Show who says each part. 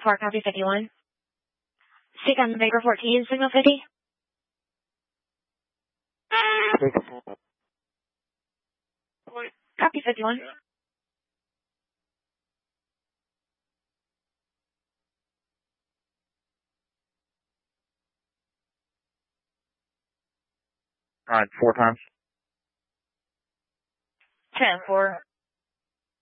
Speaker 1: 4, copy 51. Stick on Baker 14, signal 50. Copy 51.
Speaker 2: Alright, 4 times.
Speaker 1: 10, 4.